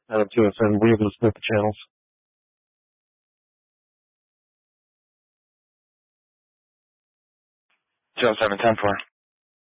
Adam 207, were you able to split the channels? Joe 710-4.